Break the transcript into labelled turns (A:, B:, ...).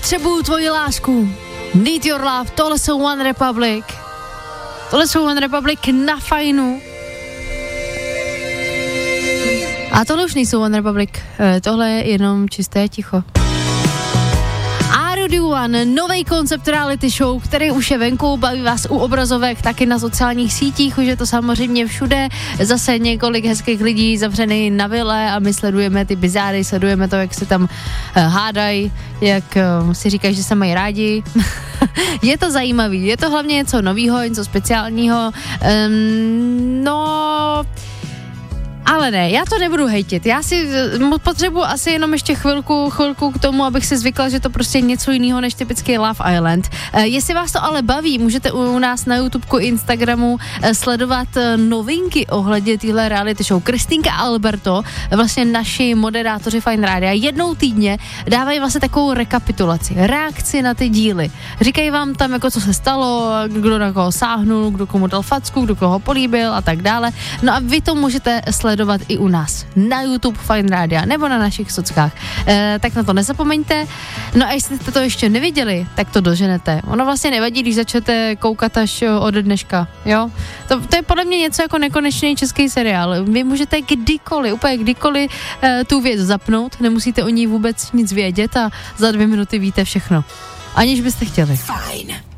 A: Potřebuju tvoji lásku. Need your love. Tohle jsou One Republic. Tohle jsou One Republic na fajnu. A tohle už nejsou One Republic. Tohle je jenom čisté ticho. Rudy One, nový koncept reality show, který už je venku, baví vás u obrazovek, taky na sociálních sítích, už je to samozřejmě všude, zase několik hezkých lidí zavřený na vile a my sledujeme ty bizáry, sledujeme to, jak se tam hádají, jak si říkají, že se mají rádi. Je to zajímavý, je to hlavně něco novýho, něco speciálního, ale ne, já to nebudu hejtit, já si potřebuji asi jenom ještě chvilku k tomu, abych si zvykla, že to prostě je něco jiného než typický Love Island. Jestli vás to ale baví, můžete u nás na YouTubeku, Instagramu sledovat novinky ohledně téhle reality show. Kristýnka a Alberto, vlastně naši moderátoři Fajn Rádia, jednou týdně dávají vlastně takovou rekapitulaci, reakci na ty díly. Říkají vám tam, jako co se stalo, kdo na koho sáhnul, kdo komu dal facku, kdo koho políbil a tak dále. No a vy to můžete sledovat i u nás na YouTube Fajn Rádia nebo na našich sockách. Tak na to nezapomeňte. No a jestli jste to ještě neviděli, tak to doženete. Ono vlastně nevadí, když začnete koukat až od dneška, jo? To je podle mě něco jako nekonečný český seriál. Vy můžete úplně kdykoliv tu věc zapnout, nemusíte o ní vůbec nic vědět a za 2 minuty víte všechno. Aniž byste chtěli.
B: Fajn.